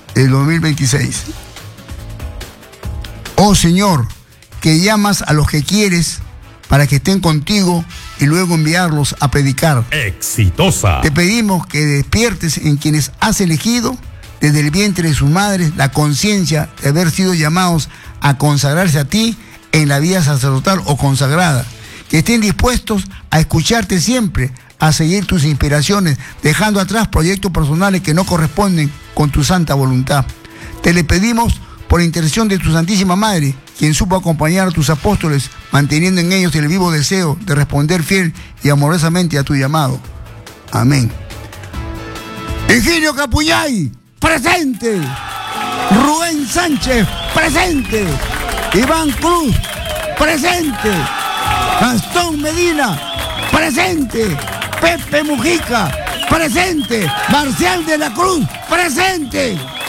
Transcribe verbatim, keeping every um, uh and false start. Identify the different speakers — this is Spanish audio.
Speaker 1: del dos mil veintiséis. Oh Señor, que llamas a los que quieres para que estén contigo y luego enviarlos a predicar.
Speaker 2: Exitosa.
Speaker 1: Te pedimos que despiertes en quienes has elegido desde el vientre de sus madres la conciencia de haber sido llamados a consagrarse a ti en la vida sacerdotal o consagrada. Que estén dispuestos a escucharte siempre, a seguir tus inspiraciones, dejando atrás proyectos personales que no corresponden con tu santa voluntad. Te le pedimos por intercesión de tu Santísima Madre, quien supo acompañar a tus apóstoles, manteniendo en ellos el vivo deseo de responder fiel y amorosamente a tu llamado. Amén. Higinio Capullay, presente. Rubén Sánchez, presente. Iván Cruz, presente. Gastón Medina, presente. Pepe Mujica, presente. Marcial de la Cruz, presente.